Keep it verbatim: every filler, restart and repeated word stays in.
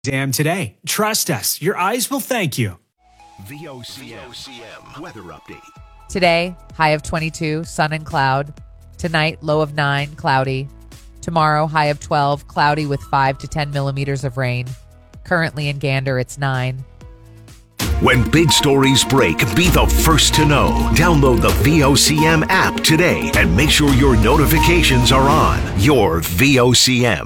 exam today. Trust us, your eyes will thank you. V O C M weather update. Today, high of twenty-two, sun and cloud. Tonight, low of nine, cloudy. Tomorrow, high of twelve, cloudy with five to ten millimeters of rain. Currently in Gander, it's nine. When big stories break, be the first to know. Download the V O C M app today and make sure your notifications are on. Your V O C M.